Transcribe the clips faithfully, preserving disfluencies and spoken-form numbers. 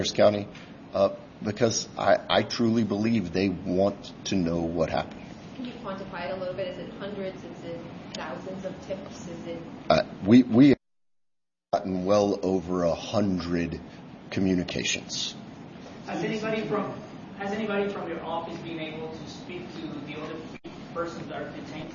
County uh, because I, I truly believe they want to know what happened. Can you quantify it a little bit? Is it hundreds? Is it thousands of tips? Is it? Uh, we we have gotten well over a hundred communications. Has anybody from has anybody from your office been able to speak to the other three persons that are detained?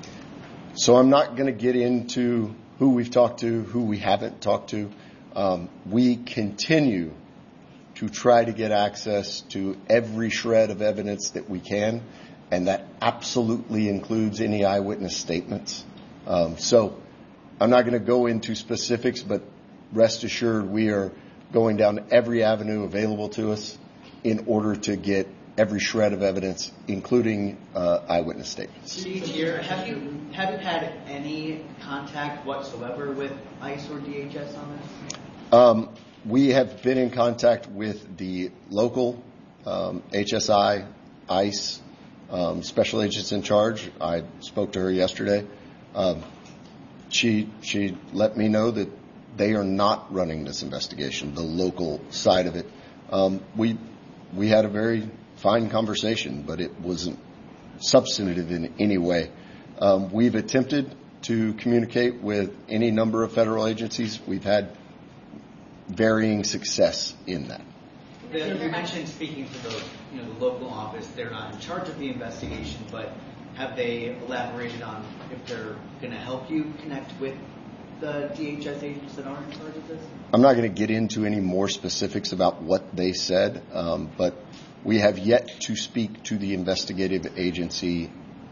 So I'm not going to get into who we've talked to, who we haven't talked to. Um, we continue to try to get access to every shred of evidence that we can, and that absolutely includes any eyewitness statements. Um, so I'm not going to go into specifics, but rest assured we are going down every avenue available to us in order to get every shred of evidence, including uh, eyewitness statements. D H here, have you have you had any contact whatsoever with ICE or D H S on this? Um, we have been in contact with the local um, H S I, ICE, um, special agents in charge. I spoke to her yesterday. Um, she she let me know that they are not running this investigation, the local side of it. Um, we we had a very fine conversation, but it wasn't substantive in any way. Um, we've attempted to communicate with any number of federal agencies. We've had varying success in that. You mentioned speaking to the, you know, the local office. They're not in charge of the investigation, but have they elaborated on if they're going to help you connect with the D H S agents that are in charge of this? I'm not going to get into any more specifics about what they said, um, but we have yet to speak to the investigative agency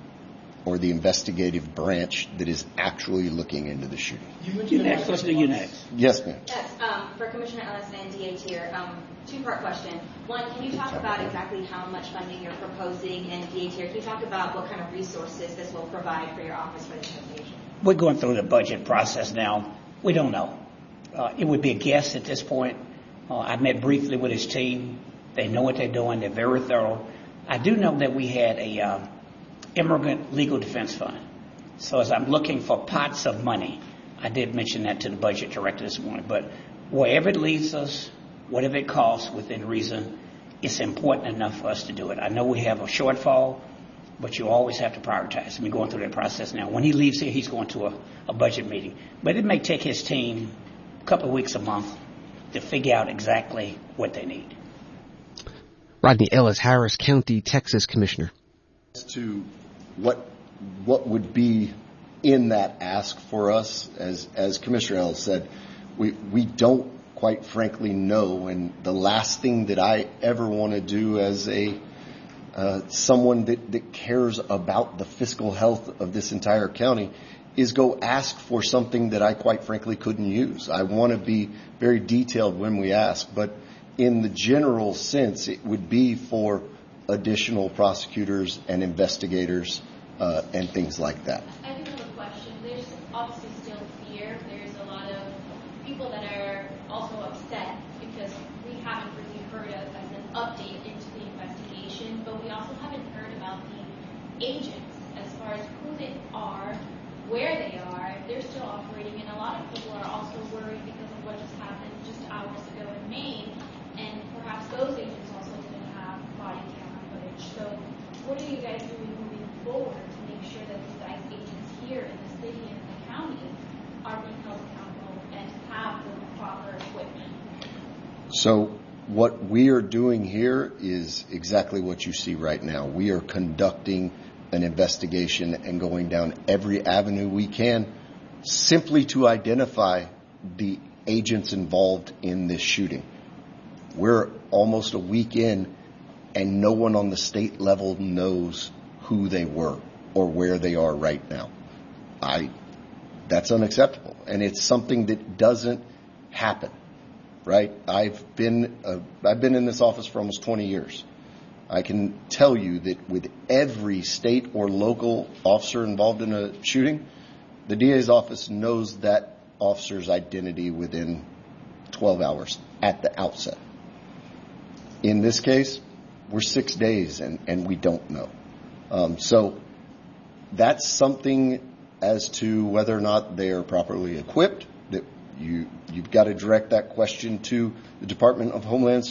or the investigative branch that is actually looking into the shooting. You next. Let's do you next. Yes, ma'am. Yes, um, for Commissioner Ellis and D H here, um, two-part question. One, can you talk about exactly how much funding you're proposing? And D H here, can you talk about what kind of resources this will provide for your office for this investigation? We're going through the budget process now. We don't know. Uh, it would be a guess at this point. Uh, I met briefly with his team. They know what they're doing. They're very thorough. I do know that we had a um, immigrant legal defense fund. So as I'm looking for pots of money, I did mention that to the budget director this morning. But wherever it leads us, whatever it costs within reason, it's important enough for us to do it. I know we have a shortfall, but you always have to prioritize. We're going through that process now. When he leaves here, he's going to a, a budget meeting. But it may take his team a couple of weeks, a month, to figure out exactly what they need. Rodney Ellis, Harris County, Texas Commissioner. As to what what would be in that ask for us, as as Commissioner Ellis said, we we don't quite frankly know. And the last thing that I ever want to do as a uh, someone that, that cares about the fiscal health of this entire county is go ask for something that I quite frankly couldn't use. I want to be very detailed when we ask, but in the general sense, it would be for additional prosecutors and investigators uh, and things like that. I do have a question. There's obviously still fear. There's a lot of people that are also upset because we haven't really heard of as an update into the investigation, but we also haven't heard about the agents as far as who they are, where they are. They're still operating, and a lot of people are also worried because of what just happened just hours ago in Maine, and perhaps those agents also didn't have body camera footage. So what are you guys doing moving forward to make sure that these ICE agents here in the city and the county are being held accountable and have the proper equipment? So what we are doing here is exactly what you see right now. We are conducting an investigation and going down every avenue we can simply to identify the agents involved in this shooting. We're almost a week in, and no one on the state level knows who they were or where they are right now. I, that's unacceptable, and it's something that doesn't happen, right? I've been uh, I've been in this office for almost twenty years. I can tell you that with every state or local officer involved in a shooting, the D A's office knows that officer's identity within twelve hours at the outset. In this case, we're six days and, and we don't know. Um, so that's something as to whether or not they are properly equipped, that you, you've got to direct that question to the Department of Homeland Security.